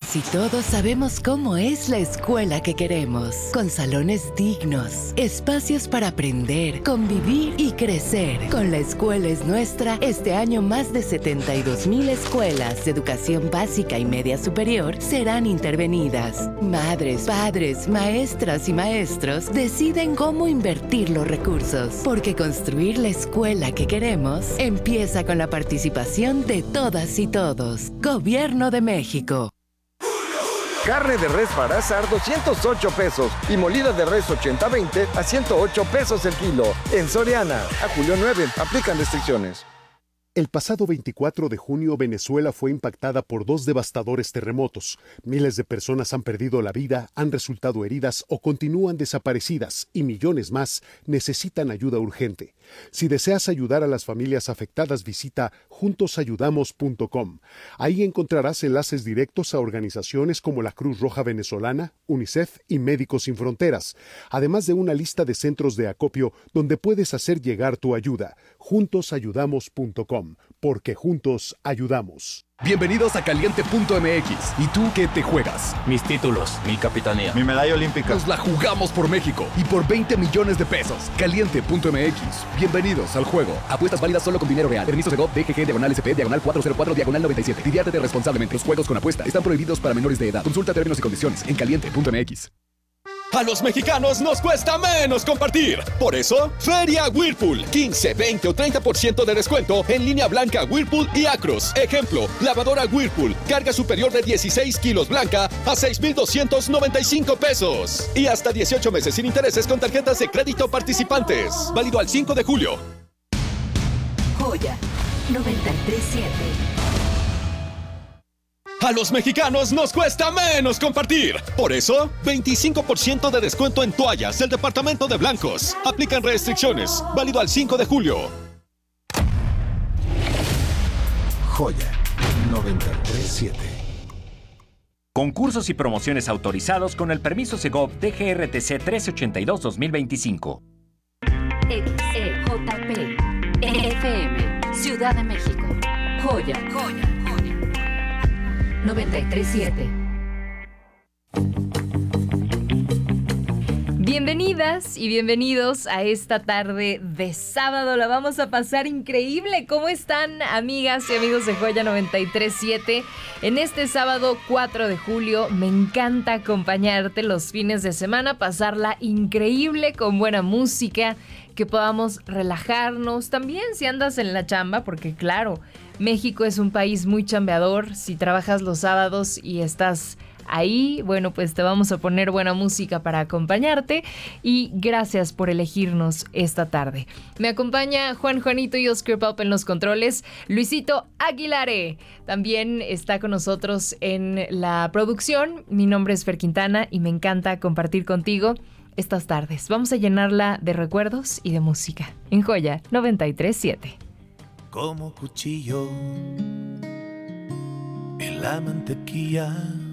Todas y todos sabemos cómo es la escuela que queremos, con salones dignos, espacios para aprender, convivir y crecer. Con La Escuela es Nuestra, este año más de 72,000 escuelas de educación básica y media superior serán intervenidas. Madres, padres, maestras y maestros deciden cómo invertir los recursos, porque construir la escuela que queremos empieza con la participación de todas y todos. Gobierno de México. Carne de res para asar 208 pesos y molida de res 80-20 a 108 pesos el kilo. En Soriana, a julio 9, aplican restricciones. El pasado 24 de junio, Venezuela fue impactada por 2 devastadores terremotos. Miles de personas han perdido la vida, han resultado heridas o continúan desaparecidas y millones más necesitan ayuda urgente. Si deseas ayudar a las familias afectadas, visita juntosayudamos.com. Ahí encontrarás enlaces directos a organizaciones como la Cruz Roja Venezolana, UNICEF y Médicos Sin Fronteras, además de una lista de centros de acopio donde puedes hacer llegar tu ayuda. Juntosayudamos.com. Porque juntos ayudamos. Bienvenidos a Caliente.mx. ¿Y tú qué te juegas? Mis títulos, mi capitanía, mi medalla olímpica. Nos la jugamos por México y por 20 millones de pesos. Caliente.mx. Bienvenidos al juego. Apuestas válidas solo con dinero real. Permiso de GOV, DGG, /SP, /404, /97. Diviértete responsablemente. Los juegos con apuesta están prohibidos para menores de edad. Consulta términos y condiciones en Caliente.mx. A los mexicanos nos cuesta menos compartir. Por eso, Feria Whirlpool. 15, 20 o 30% de descuento en línea blanca Whirlpool y Acros. Ejemplo, lavadora Whirlpool. Carga superior de 16 kilos blanca a 6,295 pesos. Y hasta 18 meses sin intereses con tarjetas de crédito participantes. Válido al 5 de julio. Joya 93.7. A los mexicanos nos cuesta menos compartir. Por eso, 25% de descuento en toallas del departamento de blancos. Aplican restricciones. Válido al 5 de julio. Joya 93.7. Concursos y promociones autorizados con el permiso Segov DGRTC 1382-2025. XEJP FM Ciudad de México. Joya 93.7. Bienvenidas y bienvenidos a esta tarde de sábado. La vamos a pasar increíble. ¿Cómo están, amigas y amigos de Joya 93.7? En este sábado 4 de julio me encanta acompañarte los fines de semana, pasarla increíble con buena música, que podamos relajarnos. También si andas en la chamba, porque claro, México es un país muy chambeador. Si trabajas los sábados y estás ahí, bueno, pues te vamos a poner buena música para acompañarte y gracias por elegirnos esta tarde. Me acompaña Juanito y Oscar Pop en los controles. Luisito Aguilare también está con nosotros en la producción. Mi nombre es Fer Quintana y me encanta compartir contigo estas tardes. Vamos a llenarla de recuerdos y de música en Joya 93.7. Como cuchillo en la mantequilla